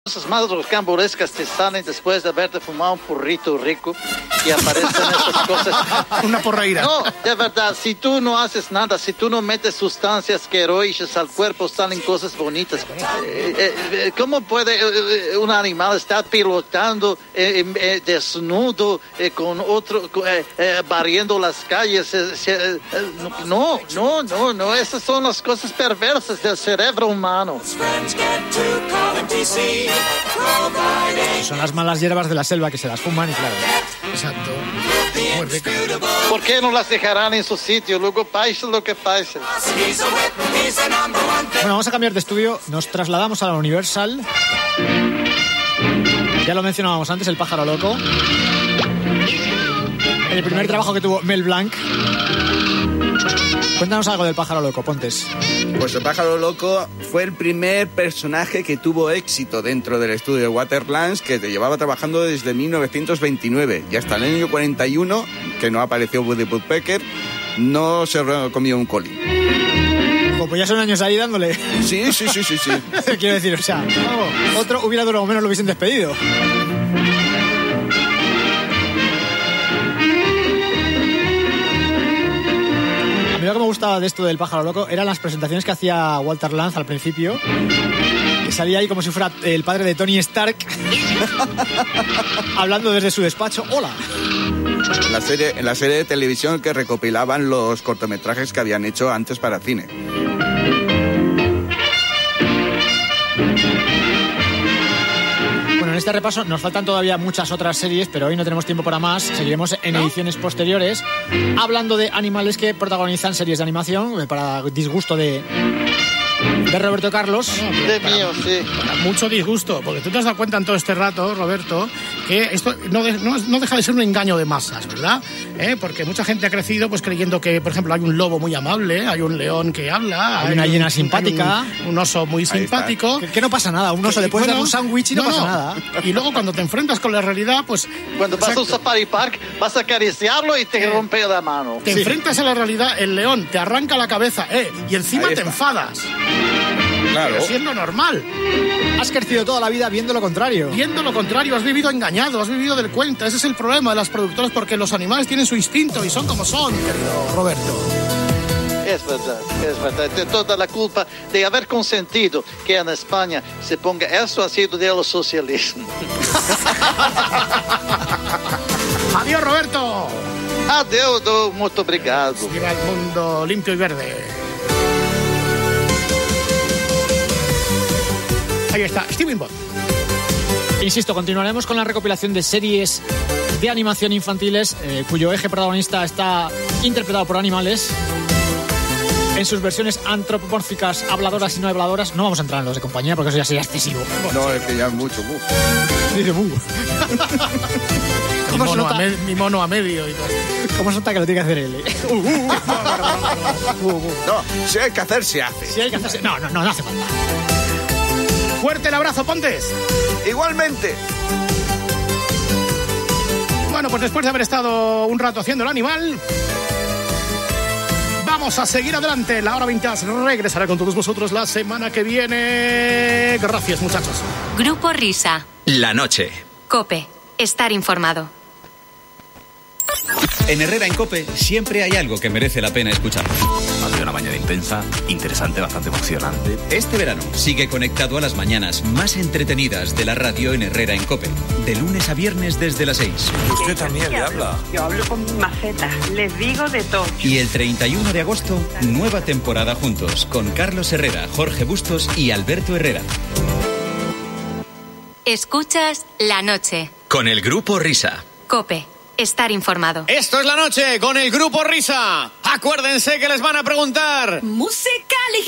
Esas más rocambolescas te salen después de haberte fumado un porrito rico y aparecen estas cosas. Una porreira. No, de verdad, si tú no haces nada, si tú no metes sustancias queroides al cuerpo, salen cosas bonitas. ¿Cómo puede un animal estar pilotando desnudo con otro, barriendo las calles? No, esas son las cosas perversas del cerebro humano. Son las malas hierbas de la selva que se las fuman y claro. Exacto. Muy rica. ¿Por qué no las dejarán en su sitio? Luego pase lo que pase. Bueno, vamos a cambiar de estudio. Nos trasladamos a la Universal. Ya lo mencionábamos antes, El pájaro loco. El primer trabajo que tuvo Mel Blanc. Cuéntanos algo del pájaro loco, Pontes. Pues el pájaro loco fue el primer personaje que tuvo éxito dentro del estudio de Waterlands, que te llevaba trabajando desde 1929 y hasta el año 41, que no apareció Woody Woodpecker, no se comió un colín. Pues ya son años ahí dándole. Sí. Quiero decir, o sea, otro hubiera durado menos, lo hubiesen despedido. A mí lo que me gustaba de esto del pájaro loco eran las presentaciones que hacía Walter Lantz al principio, que salía ahí como si fuera el padre de Tony Stark hablando desde su despacho. ¡Hola! En la serie de televisión que recopilaban los cortometrajes que habían hecho antes para cine. Bueno, en este repaso nos faltan todavía muchas otras series, pero hoy no tenemos tiempo para más. Seguiremos en ediciones posteriores hablando de animales que protagonizan series de animación, para disgusto de Roberto Carlos. De mío, sí. Mucho disgusto, porque tú te has dado cuenta en todo este rato, Roberto, que esto no deja de ser un engaño de masas, ¿verdad? Porque mucha gente ha crecido pues creyendo que, por ejemplo, hay un lobo muy amable, hay un león que habla, hay una hiena simpática, un oso muy simpático. Que no pasa nada, un oso le puedes dar un sándwich y no pasa nada. Y luego cuando te enfrentas con la realidad, pues... Cuando vas a un safari park, vas a acariciarlo y te rompe la mano. Te enfrentas a la realidad, el león te arranca la cabeza, y encima te enfadas. Claro. Pero siendo normal. Has crecido toda la vida viendo lo contrario. Viendo lo contrario, has vivido engañado, has vivido del cuento. Ese es el problema de las productoras, porque los animales tienen su instinto y son como son, querido Roberto. Es verdad. De toda la culpa de haber consentido que en España se ponga eso ha sido de los socialismos. Adiós, Roberto. Adiós, muy obrigado. Viva el mundo limpio y verde. Ahí está, Steven Bond. Insisto, continuaremos con la recopilación de series de animación infantiles cuyo eje protagonista está interpretado por animales en sus versiones antropomórficas, habladoras y no habladoras. No vamos a entrar en los de compañía porque eso ya sería excesivo. No, es que ya es mucho. Dice mi mono a medio y todo. ¿Cómo se nota que lo tiene que hacer él? No, si hay que hacer, se hace. Si hay que hacerse... No hace falta. Fuerte el abrazo, Pontes. Igualmente. Bueno, pues después de haber estado un rato haciendo el animal, vamos a seguir adelante. La hora 20 regresará con todos vosotros la semana que viene. Gracias, muchachos. Grupo Risa. La noche. COPE. Estar informado. En Herrera en COPE siempre hay algo que merece la pena escuchar. Ha sido una mañana intensa, interesante, bastante emocionante. Este verano sigue conectado a las mañanas más entretenidas de la radio en Herrera en COPE. De lunes a viernes desde las 6. Usted también le habla. Yo hablo con mi maceta, les digo de todo. Y el 31 de agosto, nueva temporada juntos con Carlos Herrera, Jorge Bustos y Alberto Herrera. Escuchas La Noche. Con el Grupo Risa. COPE. Estar informado. Esto es La Noche con el Grupo Risa. Acuérdense que les van a preguntar... Música ligera.